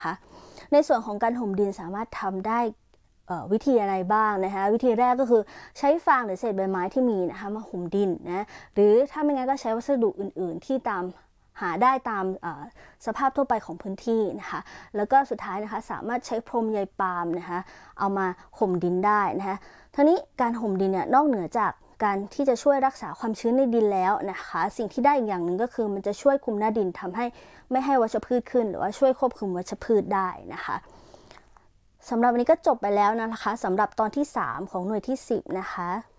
คะในส่วนของการห่มดินสามารถทำได้วิธีอะไรบ้างนะคะวิธีแรกก็คือใช้ฟางหรือเศษใบไม้ที่มีนะคะมาห่มดินนะหรือถ้าไม่งั้นก็ใช้วัสดุอื่นๆที่หาได้ตามสภาพทั่วไปของพื้นที่นะคะแล้วก็สุดท้ายนะคะสามารถใช้พรมใยปาล์มนะคะเอามาห่มดินได้นะคะทั้งนี้การห่มดินเนี่ยนอกเหนือจากการที่จะช่วยรักษาความชื้นในดินแล้วนะคะสิ่งที่ได้อีกอย่างหนึ่งก็คือมันจะช่วยคุมหน้าดินทำให้ไม่ให้วัชพืชขึ้นหรือว่าช่วยควบคุมวัชพืชได้นะคะสำหรับวันนี้ก็จบไปแล้วนะคะสำหรับตอนที่3ของหน่วยที่10นะคะ